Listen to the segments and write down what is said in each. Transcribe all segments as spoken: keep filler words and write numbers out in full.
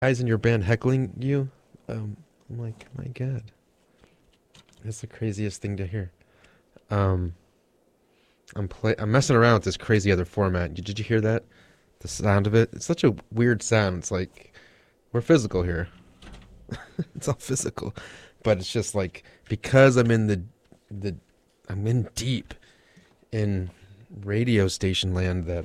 Guys in your band heckling you. Um, I'm like, my God, that's the craziest thing to hear. Um, I'm play I'm messing around with this crazy other format. Did you hear that? The sound of it. It's such a weird sound. It's like we're physical here. It's all physical, but it's just like because I'm in the the I'm in deep in radio station land that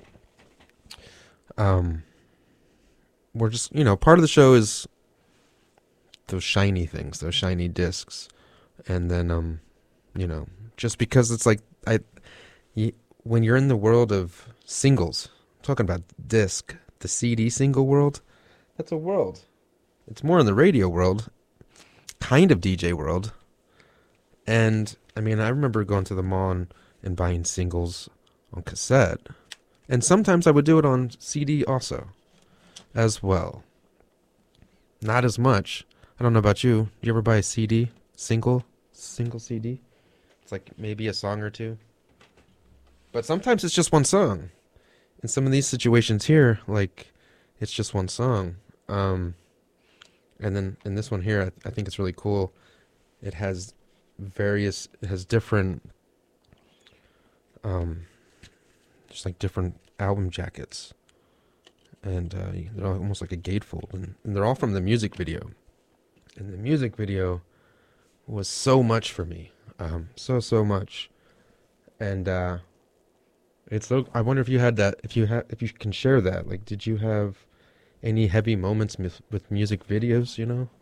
um we're just you know part of the show is those shiny things, those shiny discs, and then um you know just because it's like I y when you're in the world of singles, I'm talking about disc, the C D single world, that's a world. It's more in the radio world, kind of D J world. And I mean, I remember going to the mall and, and buying singles on cassette. And sometimes I would do it on C D also, as well. Not as much. I don't know about you. Do you ever buy a C D? Single? Single C D? It's like maybe a song or two. But sometimes it's just one song. In some of these situations here, like, it's just one song. Um, and then in this one here, I, I think it's really cool. It has various, it has different, um, just like different album jackets. And uh, they're almost like a gatefold. And, and they're all from the music video. And the music video was so much for me. Um, so, so much. And uh, it's so, I wonder if you had that, if you had, if you can share that. Like, did you have any heavy moments with, with music videos, you know?